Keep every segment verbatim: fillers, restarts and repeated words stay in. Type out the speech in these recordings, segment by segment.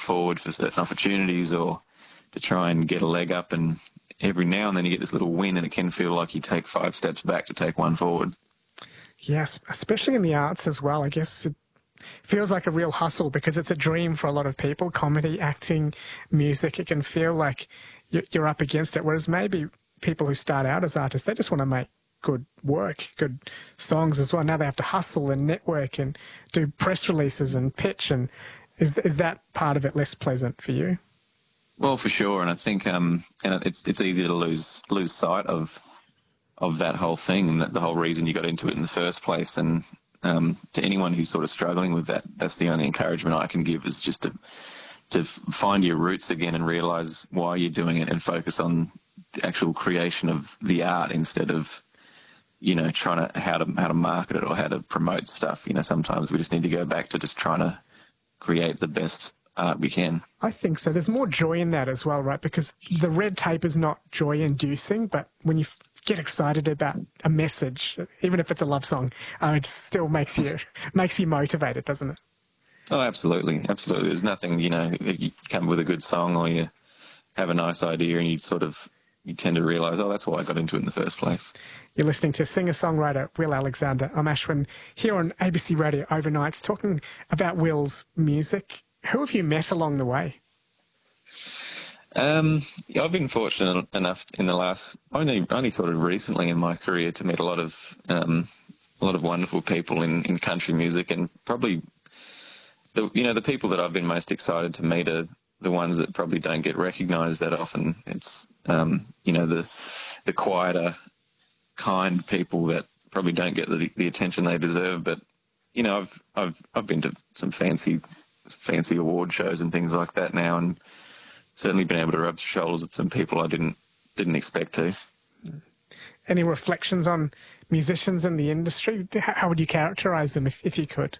forward for certain opportunities or to try and get a leg up, and every now and then you get this little win and it can feel like you take five steps back to take one forward. Yes, especially in the arts as well. I guess it feels like a real hustle because it's a dream for a lot of people. Comedy, acting, music, it can feel like you're up against it, whereas maybe people who start out as artists, they just want to make good work, good songs as well. Now they have to hustle and network and do press releases and pitch. And is is that part of it less pleasant for you? Well, for sure, and I think um, and it's it's easy to lose lose sight of of that whole thing and that the whole reason you got into it in the first place. And um, to anyone who's sort of struggling with that, that's the only encouragement I can give, is just to to find your roots again and realise why you're doing it and focus on the actual creation of the art instead of, you know, trying to how to how to market it or how to promote stuff. You know, sometimes we just need to go back to just trying to create the best art we can. I think so. There's more joy in that as well, right? Because the red tape is not joy-inducing, but when you get excited about a message, even if it's a love song, uh, it still makes you makes you motivated, doesn't it? Oh, absolutely, absolutely. There's nothing, you know, you come with a good song or you have a nice idea and you sort of you tend to realise, oh, that's why I got into it in the first place. You're listening to singer-songwriter Will Alexander. I'm Ashwin here on A B C Radio Overnights talking about Will's music. Who have you met along the way? Um, yeah, I've been fortunate enough in the last, only only sort of recently in my career, to meet a lot of um, a lot of wonderful people in, in country music, and probably the you know the people that I've been most excited to meet are the ones that probably don't get recognised that often. It's um, you know the the quieter, kind people that probably don't get the, the attention they deserve. But you know, I've I've I've been to some fancy fancy award shows and things like that now, and certainly been able to rub shoulders with some people I didn't didn't expect to. Any reflections on musicians in the industry? How would you characterise them if, if you could?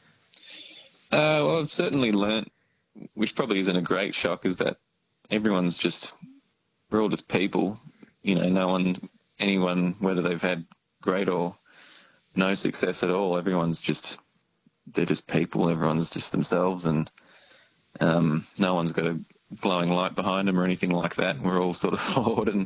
Uh, well, I've certainly learnt, which probably isn't a great shock, is that everyone's just, we're all just people. You know, no one, anyone, whether they've had great or no success at all, everyone's just, they're just people. Everyone's just themselves, and um, no one's got a glowing light behind them or anything like that. We're all sort of flawed and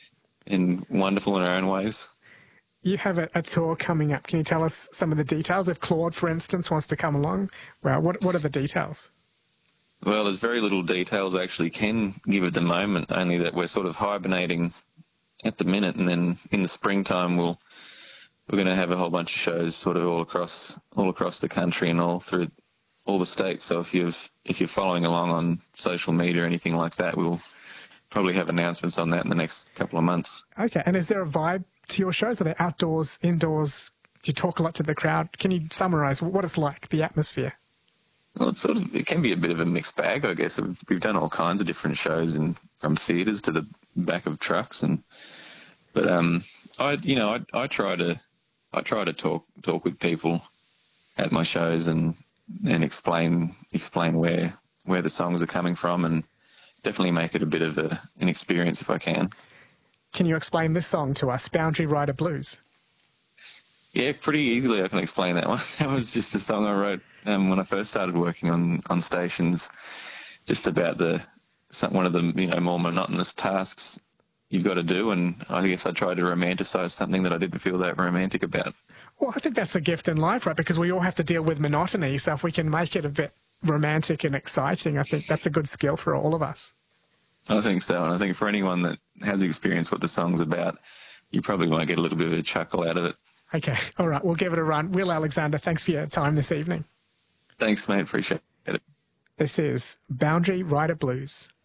and wonderful in our own ways. You have a, a tour coming up. Can you tell us some of the details? If Claude, for instance, wants to come along, well, what what are the details? Well, there's very little details I actually can give at the moment, only that we're sort of hibernating at the minute, and then in the springtime we'll we're going to have a whole bunch of shows sort of all across all across the country and all through all the states. So if you've if you're following along on social media or anything like that, we'll probably have announcements on that in the next couple of months. Okay, and is there a vibe to your shows? Are they outdoors, indoors? Do you talk a lot to the crowd? Can you summarise what it's like, the atmosphere? Well, it's sort of, it can be a bit of a mixed bag, I guess. We've, we've done all kinds of different shows, and from theatres to the back of trucks, and but um, I you know I I try to I try to talk talk with people at my shows and and explain explain where where the songs are coming from, and definitely make it a bit of a, an experience if I can. Can you explain this song to us, Boundary Rider Blues? Yeah, pretty easily I can explain that one. That was just a song I wrote um, when I first started working on, on stations, just about the some, one of the you know more monotonous tasks you've got to do, and I guess I tried to romanticise something that I didn't feel that romantic about. Well, I think that's a gift in life, right? Because we all have to deal with monotony, so if we can make it a bit romantic and exciting, I think that's a good skill for all of us. I think so, and I think for anyone that has experienced what the song's about, you probably might get a little bit of a chuckle out of it. Okay, all right, we'll give it a run. Will Alexander, thanks for your time this evening. Thanks, mate, appreciate it. This is Boundary Rider Blues.